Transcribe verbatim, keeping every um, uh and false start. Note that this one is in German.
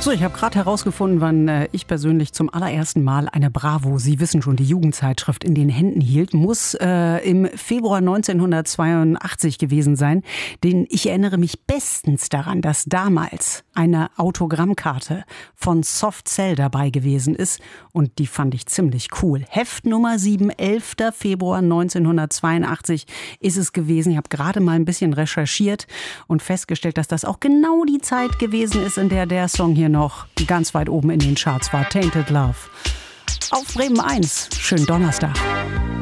So, ich habe gerade herausgefunden, wann äh, ich persönlich zum allerersten Mal eine Bravo, Sie wissen schon, die Jugendzeitschrift in den Händen hielt. Muss äh, im Februar neunzehnhundertzweiundachtzig gewesen sein. Denn ich erinnere mich bestens daran, dass damals eine Autogrammkarte von Soft Cell dabei gewesen ist. Und die fand ich ziemlich cool. Heft Nummer sieben, elfter Februar neunzehnhundertzweiundachtzig ist es gewesen. Ich habe gerade mal ein bisschen recherchiert und festgestellt, dass das auch genau die Zeit gewesen ist, in der der Song hier noch ganz weit oben in den Charts war. Tainted Love. Auf Bremen eins. Schönen Donnerstag.